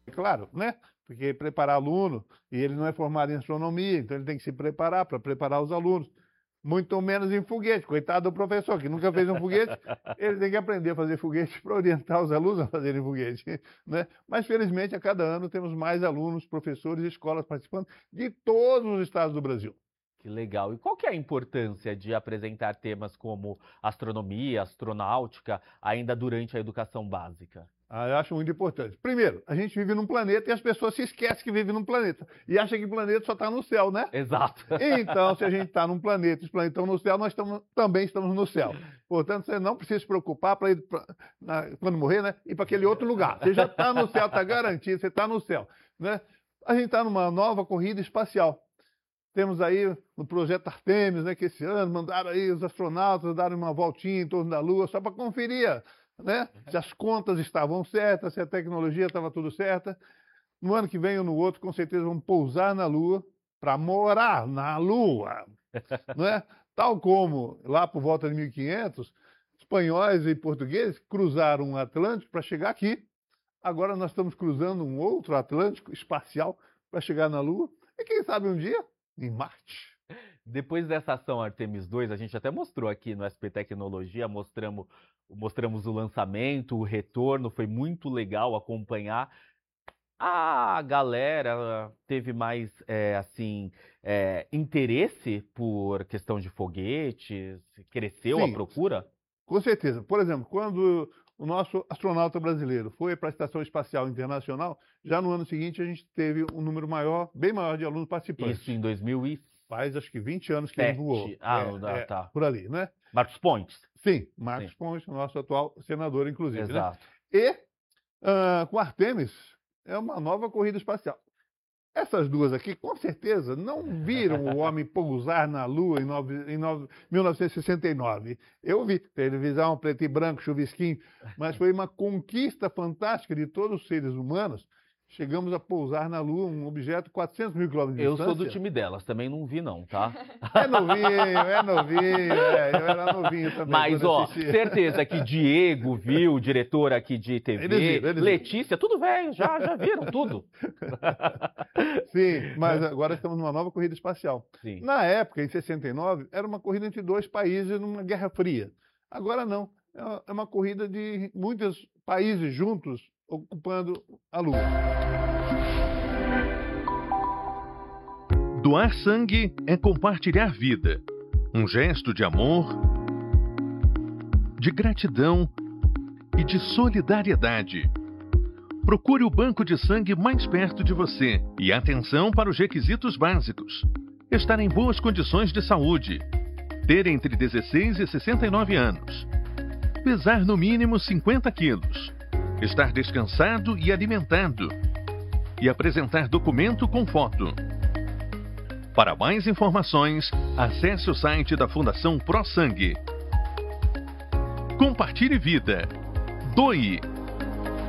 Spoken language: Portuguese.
Claro, né? Porque preparar aluno, e ele não é formado em astronomia, então ele tem que se preparar para preparar os alunos. Muito menos em foguete. Coitado do professor, que nunca fez um foguete, ele tem que aprender a fazer foguete para orientar os alunos a fazerem foguete, né? Mas, felizmente, a cada ano temos mais alunos, professores e escolas participando de todos os estados do Brasil. Que legal. E qual que é a importância de apresentar temas como astronomia, astronáutica, ainda durante a educação básica? Eu acho muito importante. Primeiro, a gente vive num planeta e as pessoas se esquecem que vivem num planeta. E acham que o planeta só está no céu, né? Exato. Então, se a gente está num planeta e os planetas estão no céu, nós também estamos no céu. Portanto, você não precisa se preocupar para ir, quando morrer, né? Ir para aquele outro lugar. Você já está no céu, está garantido, você está no céu. Né? A gente está numa nova corrida espacial. Temos aí no projeto Artemis, né, que esse ano mandaram aí os astronautas darem uma voltinha em torno da Lua só para conferir, né, se as contas estavam certas, se a tecnologia estava tudo certa. No ano que vem ou no outro, com certeza vamos pousar na Lua para morar na Lua, né? Tal como lá por volta de 1500, espanhóis e portugueses cruzaram o Atlântico para chegar aqui. Agora nós estamos cruzando um outro Atlântico espacial para chegar na Lua. E quem sabe um dia em Marte. Depois dessa ação Artemis 2, a gente até mostrou aqui no SP Tecnologia, mostramos o lançamento, o retorno, foi muito legal acompanhar. A galera teve mais, interesse por questão de foguetes? Cresceu a Sim, procura? com certeza. Por exemplo, quando o nosso astronauta brasileiro foi para a Estação Espacial Internacional, já no ano seguinte a gente teve um número maior, bem maior de alunos participantes. Isso em 2007. Faz acho que 20 anos que ele voou. Tá. Por ali, né? Marcos Pontes. Sim, Marcos Pontes, nosso atual senador, inclusive. Exato. Né? E com Artemis é uma nova corrida espacial. Essas duas aqui, com certeza, não viram o homem pousar na Lua em 1969. Eu vi televisão, preto e branco, chuvisquinho, mas foi uma conquista fantástica de todos os seres humanos. Chegamos a pousar na Lua, um objeto 400 mil quilômetros de distância. Eu sou do time delas, também não vi não, tá? É novinho, eu era novinho também. Mas, certeza que Diego viu, diretor aqui de TV, eles Letícia, tudo velho, já viram tudo. Sim, mas agora estamos numa nova corrida espacial. Sim. Na época, em 69, era uma corrida entre dois países numa Guerra Fria. Agora não, é uma corrida de muitos países juntos ocupando a Lua. Doar sangue é compartilhar vida. Um gesto de amor, de gratidão e de solidariedade. Procure o banco de sangue mais perto de você e atenção para os requisitos básicos. Estar em boas condições de saúde. Ter entre 16 e 69 anos. Pesar no mínimo 50 quilos. Estar descansado e alimentado. E apresentar documento com foto. Para mais informações, acesse o site da Fundação ProSangue. Compartilhe vida. Doe.